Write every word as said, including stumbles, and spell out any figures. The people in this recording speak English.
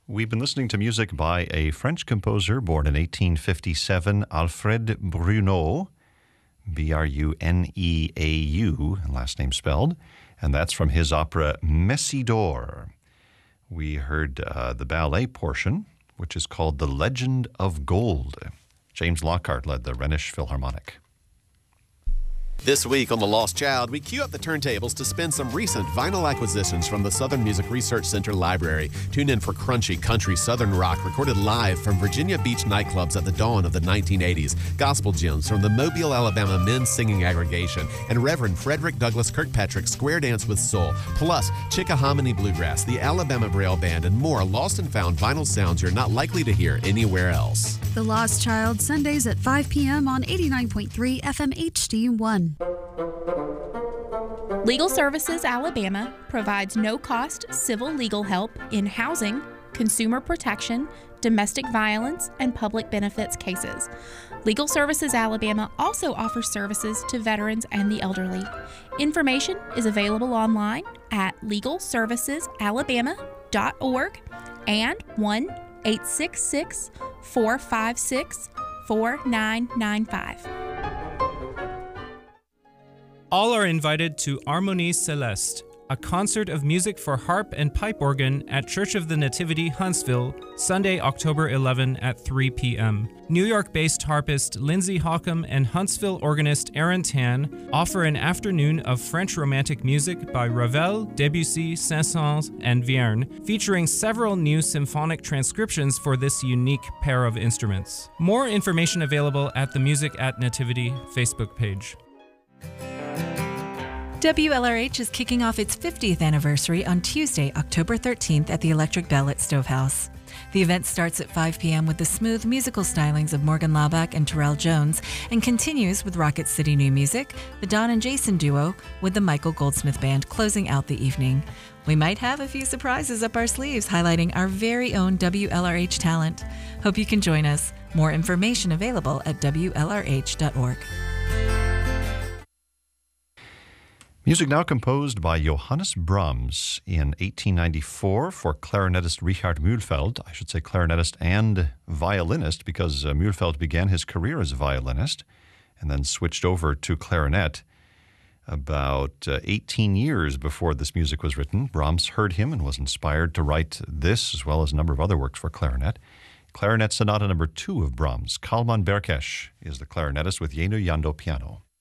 We've been listening to music by a French composer born in eighteen fifty-seven, Alfred Bruneau, B R U N E A U, last name spelled, and that's from his opera Messidor. We heard uh, the ballet portion, which is called The Legend of Gold. James Lockhart led the Rhenish Philharmonic. This week on The Lost Child, we cue up the turntables to spin some recent vinyl acquisitions from the Southern Music Research Center Library. Tune in for crunchy country southern rock recorded live from Virginia Beach nightclubs at the dawn of the nineteen eighties, gospel gems from the Mobile, Alabama Men's Singing Aggregation, and Reverend Frederick Douglass Kirkpatrick's Square Dance with Soul, plus Chickahominy Bluegrass, the Alabama Braille Band, and more lost and found vinyl sounds you're not likely to hear anywhere else. The Lost Child, Sundays at five p.m. on eighty-nine point three F M H D one. Legal Services Alabama provides no-cost civil legal help in housing, consumer protection, domestic violence, and public benefits cases. Legal Services Alabama also offers services to veterans and the elderly. Information is available online at legal services alabama dot org and one eight six six, four five six, four nine nine five. All are invited to Harmonie Céleste, a concert of music for harp and pipe organ at Church of the Nativity, Huntsville, Sunday, October eleventh at three p.m. New York-based harpist Lindsay Hockham and Huntsville organist Aaron Tan offer an afternoon of French Romantic music by Ravel, Debussy, Saint-Saëns, and Vierne, featuring several new symphonic transcriptions for this unique pair of instruments. More information available at the Music at Nativity Facebook page. W L R H is kicking off its fiftieth anniversary on Tuesday, October thirteenth at the Electric Bell at Stovehouse. The event starts at five p.m. with the smooth musical stylings of Morgan Laubach and Terrell Jones and continues with Rocket City New Music, the Don and Jason duo, with the Michael Goldsmith Band closing out the evening. We might have a few surprises up our sleeves highlighting our very own W L R H talent. Hope you can join us. More information available at W L R H dot org. Music now composed by Johannes Brahms in eighteen ninety-four for clarinetist Richard Mühlfeld. I should say clarinetist and violinist because uh, Mühlfeld began his career as a violinist and then switched over to clarinet about uh, eighteen years before this music was written. Brahms heard him and was inspired to write this as well as a number of other works for clarinet. Clarinet Sonata number two of Brahms. Kalman Berkesh is the clarinetist with Yenu Yando piano.